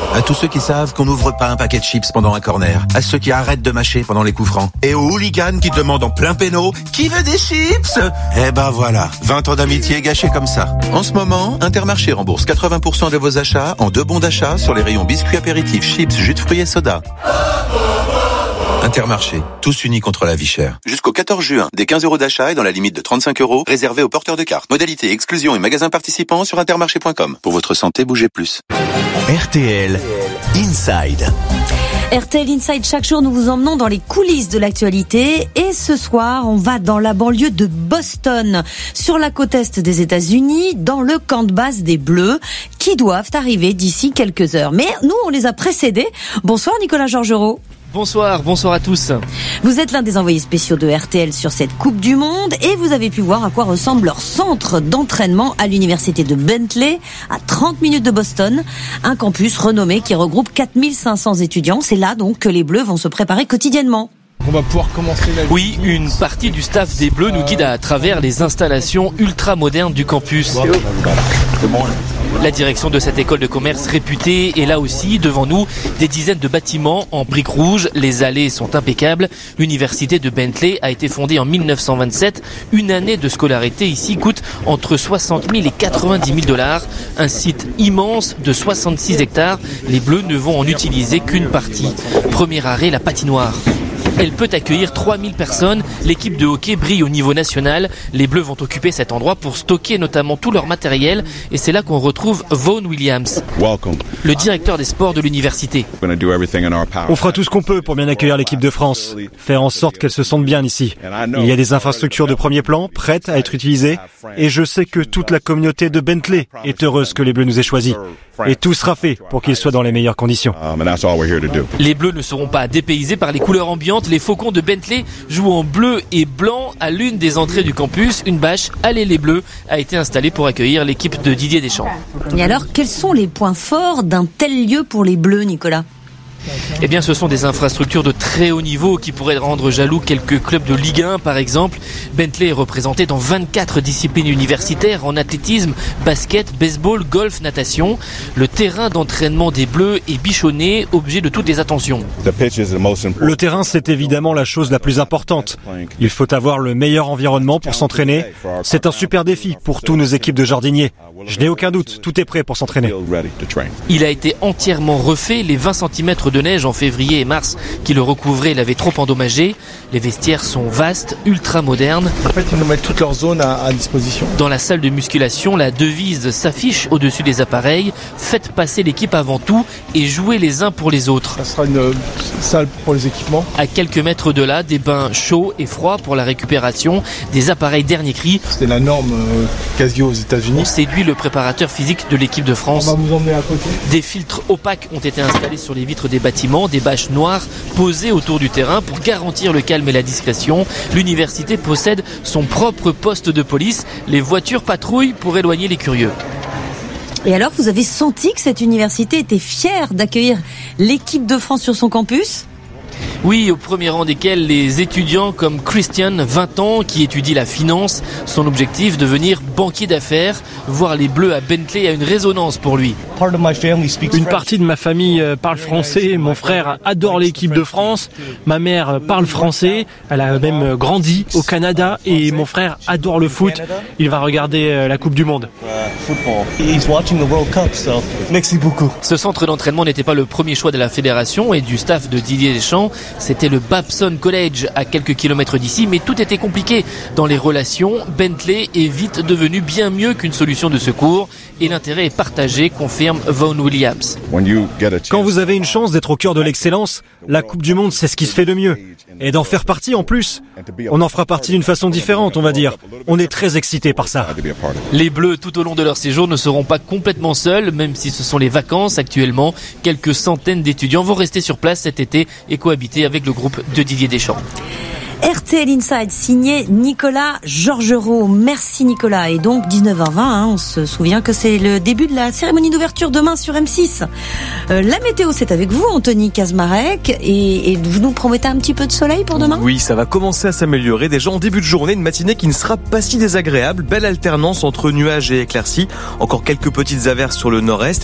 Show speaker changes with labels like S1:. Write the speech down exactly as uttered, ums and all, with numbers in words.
S1: À tous ceux qui savent qu'on n'ouvre pas un paquet de chips pendant un corner. À ceux qui arrêtent de mâcher pendant les coups francs. Et aux hooligans qui demandent en plein péno « Qui veut des chips ?» Eh ben voilà, vingt ans d'amitié gâchés comme ça. En ce moment, Intermarché rembourse quatre-vingts pour cent de vos achats en deux bons d'achat sur les rayons biscuits apéritifs, chips, jus de fruits et soda. Intermarché, tous unis contre la vie chère. Jusqu'au quatorze juin, des quinze euros d'achat et dans la limite de trente-cinq euros, réservés aux porteurs de cartes. Modalité, exclusion et magasins participants sur intermarché point com. Pour votre santé, bougez plus.
S2: R T L Inside.
S3: R T L Inside, chaque jour nous vous emmenons dans les coulisses de l'actualité et ce soir on va dans la banlieue de Boston, sur la côte est des États-Unis, dans le camp de base des Bleus qui doivent arriver d'ici quelques heures. Mais nous on les a précédés. Bonsoir Nicolas Georgerot.
S4: Bonsoir, bonsoir à tous.
S3: Vous êtes l'un des envoyés spéciaux de R T L sur cette Coupe du Monde et vous avez pu voir à quoi ressemble leur centre d'entraînement à l'université de Bentley, à trente minutes de Boston. Un campus renommé qui regroupe quatre mille cinq cents étudiants. C'est là donc que les Bleus vont se préparer quotidiennement.
S5: On va pouvoir commencer la...
S4: Oui, une partie du staff des Bleus nous guide à travers les installations ultra modernes du campus. La direction de cette école de commerce réputée est là aussi. Devant nous, des dizaines de bâtiments en briques rouges. Les allées sont impeccables. L'université de Bentley a été fondée en mille neuf cent vingt-sept. Une année de scolarité ici coûte entre soixante mille et quatre-vingt-dix mille dollars. Un site immense de soixante-six hectares. Les Bleus ne vont en utiliser qu'une partie. Premier arrêt, la patinoire. Elle peut accueillir trois mille personnes. L'équipe de hockey brille au niveau national. Les Bleus vont occuper cet endroit pour stocker notamment tout leur matériel. Et c'est là qu'on retrouve Vaughn Williams, le directeur des sports de l'université.
S6: On fera tout ce qu'on peut pour bien accueillir l'équipe de France. Faire en sorte qu'elle se sente bien ici. Il y a des infrastructures de premier plan prêtes à être utilisées. Et je sais que toute la communauté de Bentley est heureuse que les Bleus nous aient choisis. Et tout sera fait pour qu'ils soient dans les meilleures conditions.
S4: Les Bleus ne seront pas dépaysés par les couleurs ambiantes. Les Faucons de Bentley jouent en bleu et blanc à l'une des entrées du campus. Une bâche Allez les Bleus a été installée pour accueillir l'équipe de Didier Deschamps.
S3: Et alors, quels sont les points forts d'un tel lieu pour les Bleus, Nicolas ?
S4: Eh bien, ce sont des infrastructures de très haut niveau qui pourraient rendre jaloux quelques clubs de Ligue un, par exemple. Bentley est représenté dans vingt-quatre disciplines universitaires en athlétisme, basket, baseball, golf, natation. Le terrain d'entraînement des Bleus est bichonné, objet de toutes les attentions.
S6: Le terrain, c'est évidemment la chose la plus importante. Il faut avoir le meilleur environnement pour s'entraîner. C'est un super défi pour tous nos équipes de jardiniers. Je n'ai aucun doute, tout est prêt pour s'entraîner.
S4: Il a été entièrement refait. Les vingt centimètres de neige en février et mars qui le recouvraient l'avaient trop endommagé. Les vestiaires sont vastes, ultra modernes.
S5: En fait, ils nous mettent toutes leurs zones à, à disposition.
S4: Dans la salle de musculation, la devise s'affiche au-dessus des appareils. Faites passer l'équipe avant tout et jouez les uns pour les autres.
S5: Ça sera une salle pour les équipements.
S4: À quelques mètres de là, des bains chauds et froids pour la récupération, des appareils dernier cri.
S5: C'était la norme euh, quasi aux États-Unis.
S4: On séduit le préparateur physique de l'équipe de France.
S5: On va vous emmener à côté.
S4: Des filtres opaques ont été installés sur les vitres des bâtiments, des bâches noires posées autour du terrain pour garantir le calme et la discrétion. L'université possède son propre poste de police. Les voitures patrouillent pour éloigner les curieux.
S3: Et alors, vous avez senti que cette université était fière d'accueillir l'équipe de France sur son campus ?
S4: Oui, au premier rang desquels les étudiants comme Christian, vingt ans, qui étudie la finance. Son objectif, devenir banquier d'affaires. Voir les Bleus à Bentley a une résonance pour lui.
S6: Une partie de ma famille parle français, mon frère adore l'équipe de France, ma mère parle français, elle a même grandi au Canada et mon frère adore le foot, il va regarder la Coupe du Monde.
S5: Merci beaucoup.
S4: Ce centre d'entraînement n'était pas le premier choix de la fédération et du staff de Didier Deschamps. C'était le Babson College à quelques kilomètres d'ici, mais tout était compliqué dans les relations. Bentley est vite devenu bien mieux qu'une solution de secours et l'intérêt est partagé, confirme Vaughn Williams.
S6: Quand vous avez une chance d'être au cœur de l'excellence, la Coupe du Monde, c'est ce qui se fait de mieux. Et d'en faire partie en plus, on en fera partie d'une façon différente, on va dire. On est très excités par ça.
S4: Les Bleus, tout au long de leur séjour, ne seront pas complètement seuls, même si ce sont les vacances actuellement. Quelques centaines d'étudiants vont rester sur place cet été et cohabiter avec le groupe de Didier Deschamps.
S3: R T L Inside, signé Nicolas Georgerot. Merci Nicolas. Et donc dix-neuf heures vingt, hein, on se souvient que c'est le début de la cérémonie d'ouverture demain sur M six. Euh, la météo, c'est avec vous, Anthony Kazmarek. Et, et vous nous promettez un petit peu de soleil pour demain ?
S7: Oui, ça va commencer à s'améliorer. Déjà en début de journée, une matinée qui ne sera pas si désagréable. Belle alternance entre nuages et éclaircies. Encore quelques petites averses sur le nord-est.